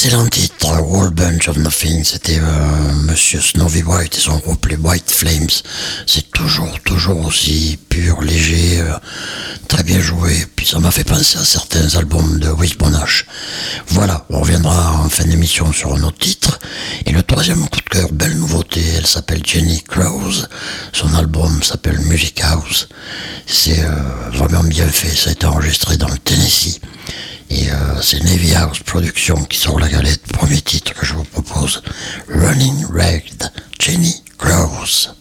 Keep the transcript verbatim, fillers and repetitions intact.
Excellent titre, Whole Bunch of Nothing. C'était euh, Monsieur Snowy White et son groupe les White Flames. C'est toujours, toujours aussi pur, léger, euh, très bien joué. Puis ça m'a fait penser à certains albums de Wishbone. Voilà, on reviendra en fin d'émission sur un autre titre. Et le troisième coup de cœur, belle nouveauté, elle s'appelle Jenny Close. Son album s'appelle Music House. C'est euh, vraiment bien fait, ça a été enregistré dans le Tennessee. Et euh, c'est Navy House Productions qui sort la galette. Premier titre que je vous propose, Running Red, Jenny Close.